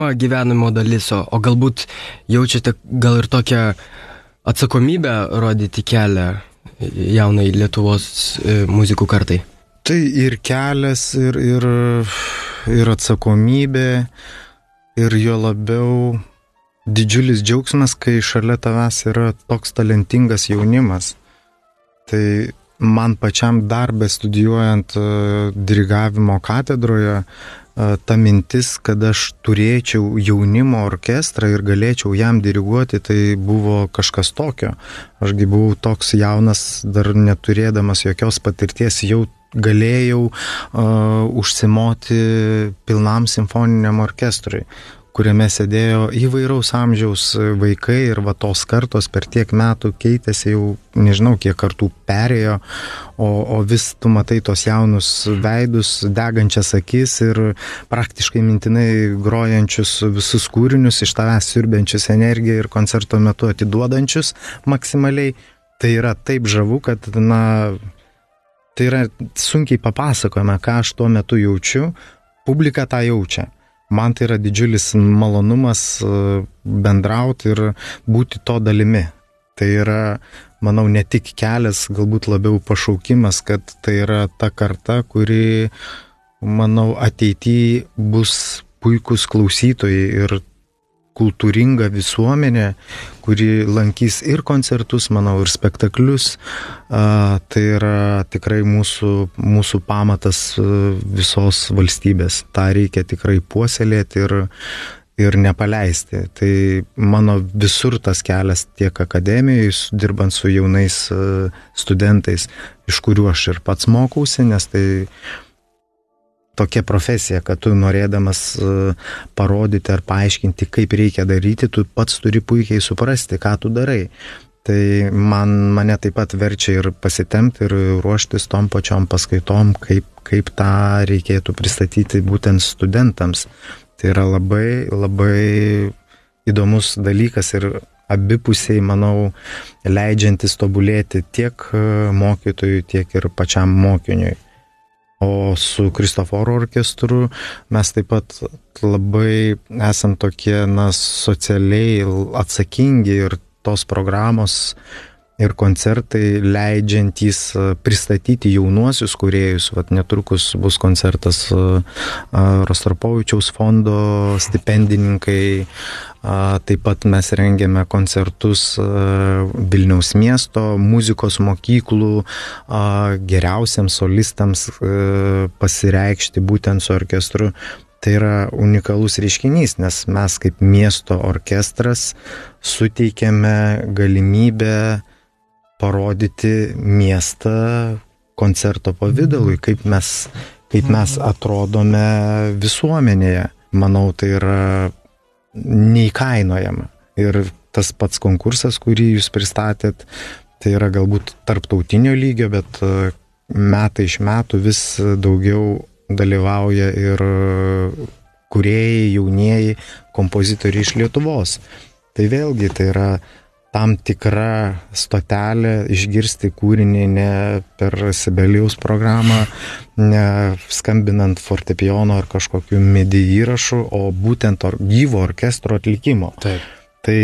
gyvenimo dalis, o galbūt jaučiate gal ir tokią atsakomybę rodyti kelią jaunai Lietuvos muzikų kartai? Tai ir kelias, ir atsakomybė, ir jo labiau didžiulis džiaugsmas, kai šalia tavęs yra toks talentingas jaunimas. Tai man pačiam darbę studijuojant dirigavimo katedroje, ta mintis, kad aš turėčiau jaunimo orkestrą ir galėčiau jam diriguoti, tai buvo kažkas tokio. Ašgi buvau toks jaunas, dar neturėdamas jokios patirties, jau galėjau užsimoti pilnam simfoniniam orkestrui, kuriame sėdėjo įvairaus amžiaus vaikai ir va tos kartos per tiek metų keitėsi, jau nežinau kiek kartų perėjo, o vis tu matai tos jaunus veidus, degančias akis ir praktiškai mintinai grojančius visus kūrinius, iš tavęs siurbiančius energiją ir koncerto metu atiduodančius maksimaliai. Tai yra taip žavu, kad tai yra sunkiai papasakojama, ką aš tuo metu jaučiu, publika tą jaučia. Man tai yra didžiulis malonumas bendrauti ir būti to dalimi. Tai yra, manau, ne tik kelias, galbūt labiau pašaukimas, kad tai yra ta karta, kuri, manau, ateityje bus puikus klausytojai ir kultūringa visuomenė, kuri lankys ir koncertus, manau, ir spektaklius. Tai yra tikrai mūsų pamatas visos valstybės. Ta reikia tikrai puoselėti ir nepaleisti. Tai mano visur tas kelias tiek akademijoje, dirbant su jaunais studentais, iš kurių aš ir pats mokausi, nes tai tokia profesija, kad tu norėdamas parodyti ar paaiškinti, kaip reikia daryti, tu pats turi puikiai suprasti, ką tu darai. Tai mane taip pat verčia ir pasitempti ir ruoštis tom pačiom paskaitom, kaip tą reikėtų pristatyti būtent studentams. Tai yra labai, labai įdomus dalykas ir abipusiai, manau, leidžiantis tobulėti tiek mokytojui, tiek ir pačiam mokiniui. O su Kristoforo orkestru mes taip pat labai esam tokie socialiai atsakingi ir tos programos ir koncertai leidžiantys pristatyti jaunuosius kūrėjus. Vat netrukus bus koncertas Rostropovičiaus fondo stipendininkai. Taip pat mes rengiame koncertus Vilniaus miesto muzikos mokyklų geriausiams solistams pasireikšti būtent su orkestru. Tai yra unikalus reiškinys, nes mes kaip miesto orkestras suteikiame galimybę parodyti miestą koncerto pavydalui, kaip mes atrodome visuomenėje. Manau, tai yra neįkainojama. Ir tas pats konkursas, kurį jūs pristatėt, tai yra galbūt tarptautinio lygio, bet metai iš metų vis daugiau dalyvauja ir kūrėjai, jaunieji kompozitoriai iš Lietuvos. Tai vėlgi tai yra tam tikra stotelė išgirsti kūrinį ne per Sibelijaus programą, ne skambinant fortepijono ar kažkokiu MIDI įrašu, o būtent gyvo orkestro atlikimo. Taip. Tai,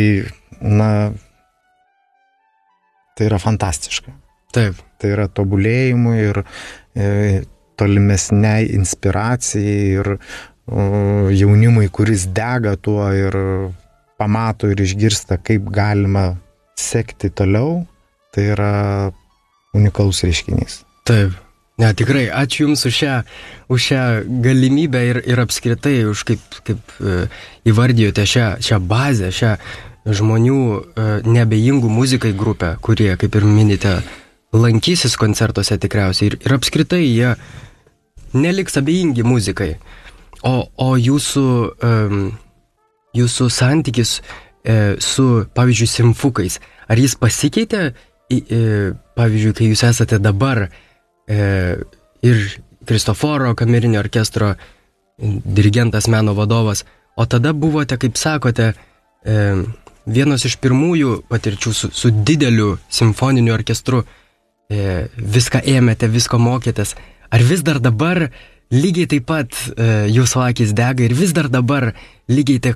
tai yra fantastiška. Taip. Tai yra tobulėjimui ir tolimesniai inspiracijai ir jaunimui, kuris dega tuo ir pamato ir išgirsta, kaip galima sekti toliau, tai yra unikalus reiškinys. Taip. Ne, tikrai, ačiū Jums už šią galimybę ir apskritai už kaip įvardijote šią bazę, šią žmonių neabejingų muzikai grupę, kurie, kaip ir minite, lankysis koncertuose tikriausiai ir apskritai jie neliks abejingi muzikai. O jūsų santykis su, pavyzdžiui, simfukais, ar jis pasikeitė, pavyzdžiui, kai jūs esate dabar ir Kristoforo kamerinio orkestro dirigentas, meno vadovas, o tada buvote, kaip sakote, vienas iš pirmųjų patirčių su dideliu simfoniniu orkestru, viską ėmėte, visko mokėtės. Ar vis dar dabar lygiai taip pat jūsų akis dega ir vis dar dabar lygiai